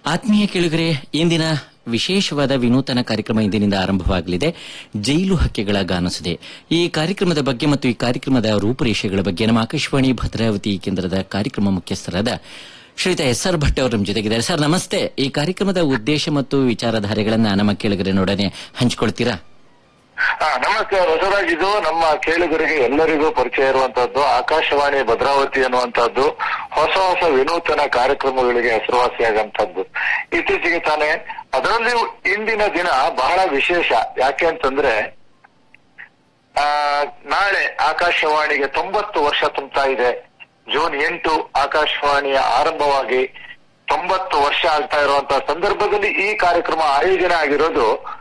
ಆತ್ಮೀಯ ಕೇಳುಗರೆ, ಇಂದಿನ ವಿಶೇಷವಾದ ವಿನೂತನ ಕಾರ್ಯಕ್ರಮ ಇಂದಿನಿಂದ ಆರಂಭವಾಗಲಿದೆ. ಜೈಲು ಹಕ್ಕಿಗಳ ಗಾನಸುದೆ. ಈ ಕಾರ್ಯಕ್ರಮದ ಬಗ್ಗೆ ಮತ್ತು ಈ ಕಾರ್ಯಕ್ರಮದ ರೂಪುರೇಷೆಗಳ ಬಗ್ಗೆ ನಮ್ಮ ಆಕಾಶವಾಣಿ ಭದ್ರಾವತಿ ಕೇಂದ್ರದ ಕಾರ್ಯಕ್ರಮ ಮುಖ್ಯಸ್ಥರಾದ ಶ್ರೀಯುತ ಎಸ್.ಆರ್. ಭಟ್ ಅವರು ನಮ್ಮ ಜೊತೆಗಿದ್ದಾರೆ. ಸರ್ ನಮಸ್ತೆ. ಈ ಕಾರ್ಯಕ್ರಮದ ಉದ್ದೇಶ ಮತ್ತು ವಿಚಾರಧಾರೆಗಳನ್ನ ನಮ್ಮ ಕೇಳುಗರನೊಡನೆ ಹಂಚಿಕೊಳ್ತೀರಾ? ನಮಸ್ಕಾರ ಬಸವರಾಜ್. ಇದು ನಮ್ಮ ಕೇಳುಗರಿಗೆ ಎಲ್ಲರಿಗೂ ಪರಿಚಯ ಇರುವಂತಹದ್ದು ಆಕಾಶವಾಣಿ ಭದ್ರಾವತಿ ಅನ್ನುವಂತಹದ್ದು ಹೊಸ ಹೊಸ ವಿನೂತನ ಕಾರ್ಯಕ್ರಮಗಳಿಗೆ ಹೆಸರುವಾಸಿಯಾಗಂತದ್ದು ಇತ್ತೀಚೆಗೆ ತಾನೇ. ಅದರಲ್ಲಿ ಇಂದಿನ ದಿನ ಬಹಳ ವಿಶೇಷ. ಯಾಕೆ ಅಂತಂದ್ರೆ ನಾಳೆ ಆಕಾಶವಾಣಿಗೆ 90 ವರ್ಷ ತುಂಬುತ್ತಾ ಇದೆ. ಜೂನ್ 8 ಆಕಾಶವಾಣಿಯ ಆರಂಭವಾಗಿ 90 ವರ್ಷ ಆಗ್ತಾ ಇರುವಂತಹ ಸಂದರ್ಭದಲ್ಲಿ ಈ ಕಾರ್ಯಕ್ರಮ ಆಯೋಜನೆ ಆಗಿರೋದು